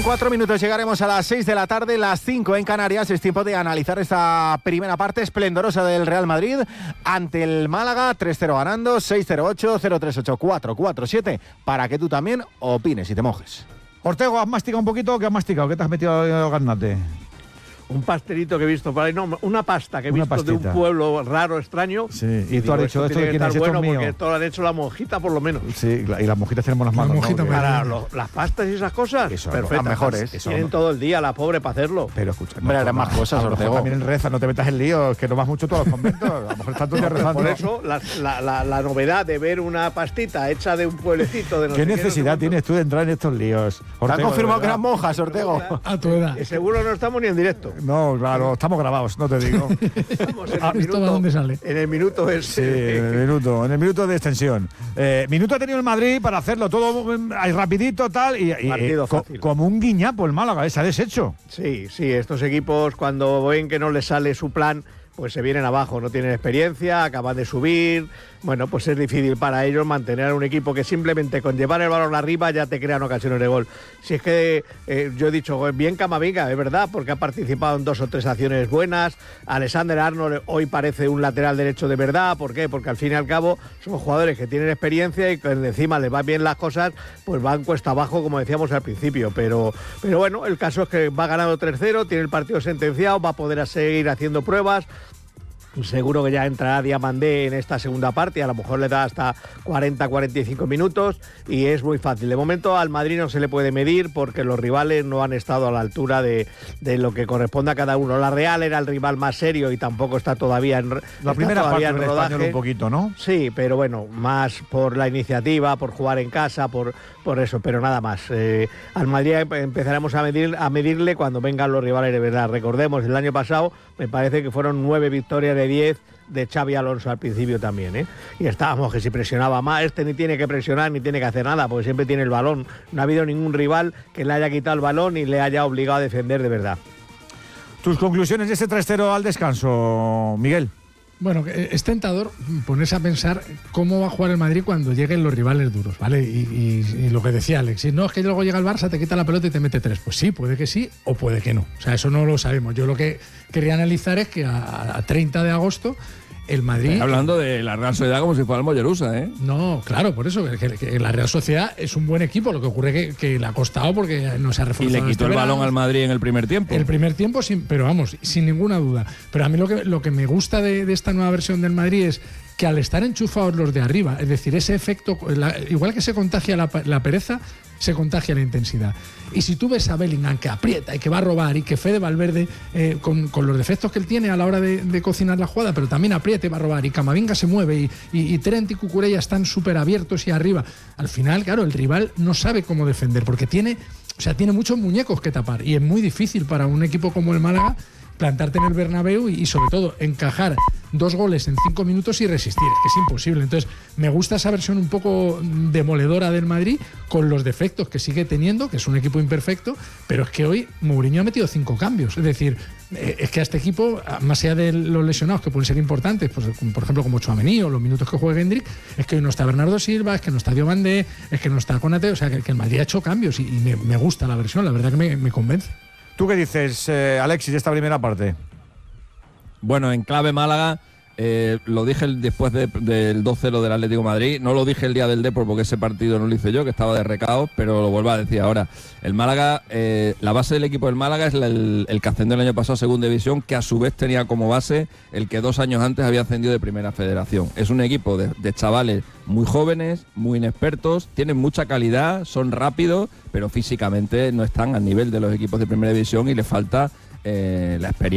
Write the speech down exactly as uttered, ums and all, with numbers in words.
cuatro minutos llegaremos a las seis de la tarde, las cinco en Canarias. Es tiempo de analizar esta primera parte esplendorosa del Real Madrid ante el Málaga. tres cero ganando, seis cero ocho, cero tres ocho, cuatro cuatro siete, para que tú también opines y te mojes. Ortego, ¿has masticado un poquito o qué has masticado? ¿Qué te has metido, Garnate? Un pastelito que he visto por ahí, no, una pasta que he Una visto pastita. de un pueblo raro, extraño. Sí, y, y tú digo, has dicho, ¿esto de quién es? Esto bueno es mío. porque esto lo han hecho la monjita, por lo menos. Sí, y las monjitas tenemos las manos, monjita ¿no? Para lo- las pastas y esas cosas, Eso, perfectas. las mejores. Eso, Tienen no. todo el día la pobre para hacerlo. Pero escucha, Hombre, harán más cosas, a lo mejor Ortego. también reza, no te metas en líos, que no vas mucho tú a los conventos. A lo mejor estás todo el día rezando. Por eso, la, la, la, la novedad de ver una pastita hecha de un pueblecito de no ¿Qué sé qué, no sé necesidad cuánto, tienes tú de entrar en estos líos? Te han Ortego, confirmado de que verdad. eran monjas, Ortego. A tu edad. que seguro no estamos ni en directo. No, claro, estamos grabados, no te digo. Estamos en Ah, el ¿esto minuto, va dónde sale? En el minuto ese. Sí, en el minuto, en el minuto de extensión. Eh, minuto ha tenido el Madrid para hacerlo todo mm, ahí rapidito, tal, y, y, Partido eh, co- fácil. como un guiñapo el Málaga, eh, se ha deshecho. Sí, sí, estos equipos cuando ven que no les sale su plan, pues se vienen abajo, no tienen experiencia, acaban de subir. Bueno, pues es difícil para ellos mantener a un equipo que simplemente con llevar el balón arriba ya te crean ocasiones de gol. Si es que eh, yo he dicho, bien Camavinga, es verdad, porque ha participado en dos o tres acciones buenas. Alexander Arnold hoy parece un lateral derecho de verdad. ¿Por qué? Porque al fin y al cabo son jugadores que tienen experiencia y que encima les van bien las cosas, pues van cuesta abajo, como decíamos al principio. Pero, pero bueno, el caso es que va ganando tres cero, tiene el partido sentenciado, va a poder seguir haciendo pruebas. Seguro que ya entrará Diamandé en esta segunda parte, a lo mejor le da hasta cuarenta a cuarenta y cinco minutos y es muy fácil. De momento al Madrid no se le puede medir porque los rivales no han estado a la altura de, de lo que corresponde a cada uno. La Real era el rival más serio y tampoco está todavía en La está primera parte todavía en del rodaje. español un poquito, ¿no? Sí, pero bueno, más por la iniciativa, por jugar en casa, por, por eso, pero nada más. Eh, al Madrid empezaremos a, medir, a medirle cuando vengan los rivales de verdad. Recordemos, el año pasado me parece que fueron nueve victorias de diez de Xavi Alonso al principio también, ¿eh? Y estábamos que si presionaba más, este ni tiene que presionar ni tiene que hacer nada, porque siempre tiene el balón. No ha habido ningún rival que le haya quitado el balón y le haya obligado a defender de verdad. Tus conclusiones de este tres cero al descanso, Miguel. Bueno, eh, es tentador ponerse a pensar cómo va a jugar el Madrid cuando lleguen los rivales duros, ¿vale? Y, y- y lo que decía Alex, no, es que luego llega el Barça, te quita la pelota y te mete tres. Pues sí, puede que sí o puede que no. O sea, eso no lo sabemos. Yo lo que quería analizar es que a, a treinta de agosto el Madrid... Estoy hablando de la Real Sociedad como si fuera el Mollerusa, ¿eh? No, claro, por eso, que, que la Real Sociedad es un buen equipo, lo que ocurre que, que le ha costado porque no se ha Y reforzado. le quitó este el verano. balón al Madrid en el primer tiempo. El primer tiempo, sin, pero vamos, sin ninguna duda. Pero a mí lo que, lo que me gusta de, de esta nueva versión del Madrid es que al estar enchufados los de arriba, es decir, ese efecto, la- igual que se contagia la, pa- la pereza, se contagia la intensidad. Y si tú ves a Bellingham que aprieta y que va a robar y que Fede Valverde, eh, con, con los defectos que él tiene a la hora de, de cocinar la jugada, pero también aprieta y va a robar, y Camavinga se mueve, y, y, y Trent y Cucurella están súper abiertos y arriba, al final, claro, el rival no sabe cómo defender, porque tiene, o sea, tiene muchos muñecos que tapar, y es muy difícil para un equipo como el Málaga plantarte en el Bernabéu y, y sobre todo encajar dos goles en cinco minutos y resistir, es que es imposible. Entonces me gusta esa versión un poco demoledora del Madrid con los defectos que sigue teniendo, que es un equipo imperfecto, pero es que hoy Mourinho ha metido cinco cambios, es decir, eh, es que a este equipo, más allá de los lesionados que pueden ser importantes, pues, como, por ejemplo como Tchouaméni o los minutos que juega Hendrik, es que hoy no está Bernardo Silva, es que no está Diomandé, es que no está Konate, o sea que, que el Madrid ha hecho cambios y, y me, me gusta la versión, la verdad que me, me convence. ¿Tú qué dices, eh, Alexis, de esta primera parte? Bueno, en clave Málaga, eh, lo dije el- después de- del dos cero del Atlético de Madrid, no lo dije el día del Depor porque ese partido no lo hice yo, que estaba de recao, pero lo vuelvo a decir ahora. El Málaga, eh, la base del equipo del Málaga es la- el, el que ascendió el año pasado a Segunda División, que a su vez tenía como base el que dos años antes había ascendido de Primera Federación. Es un equipo de, de chavales muy jóvenes, muy inexpertos, tienen mucha calidad, son rápidos, pero físicamente no están al nivel de los equipos de Primera División y les falta eh, la experiencia.